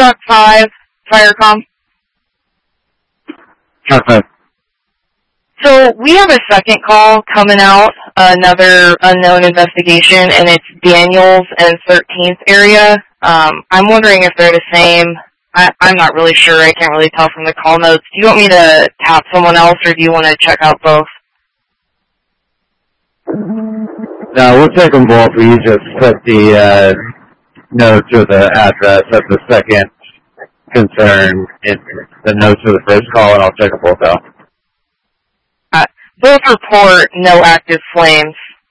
Truck 5, Firecom. Truck 5. So we have a second call coming out, another unknown investigation, and it's Daniels and 13th area. I'm wondering if they're the same. I'm not really sure. I can't really tell from the call notes. Do you want me to tap someone else, or do you want to check out both? No, we'll check them both. We just put the notes or the address of the second concern in the notes of the first call, and I'll check them both out. Both report no active flames.